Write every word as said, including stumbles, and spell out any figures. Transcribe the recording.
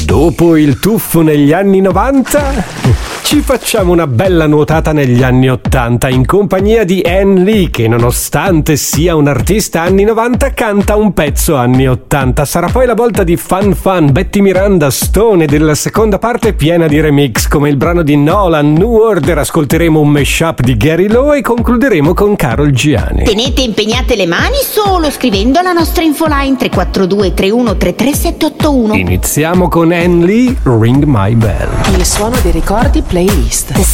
Dopo il tuffo negli anni novanta, ci facciamo una bella nuotata negli anni ottanta in compagnia di Ann Lee, che nonostante sia un artista anni novanta canta un pezzo anni ottanta. Sarà poi la volta di Fun Fun, Betty Miranda, Stone, e della seconda parte piena di remix come il brano di Nolan, New Order. Ascolteremo un mashup di Gary Lowe e concluderemo con Karol Giani. Tenete impegnate le mani solo scrivendo alla nostra infoline tre quattro due tre uno tre tre sette otto uno. Iniziamo con Ann Lee, Ring My Bell. Il suono dei ricordi playlist.